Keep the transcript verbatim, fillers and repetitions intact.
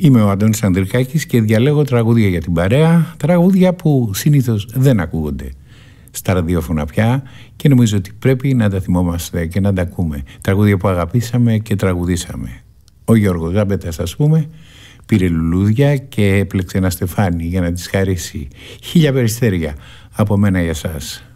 Είμαι ο Αντώνης Ανδρικάκης και διαλέγω τραγούδια για την παρέα, τραγούδια που συνήθως δεν ακούγονται στα ραδιόφωνα πια και νομίζω ότι πρέπει να τα θυμόμαστε και να τα ακούμε. Τραγούδια που αγαπήσαμε και τραγουδήσαμε. Ο Γιώργος Γάμπετας, ας πούμε, πήρε λουλούδια και έπλεξε ένα στεφάνι για να τις χαρίσει. Χίλια περιστέρια από μένα για σας.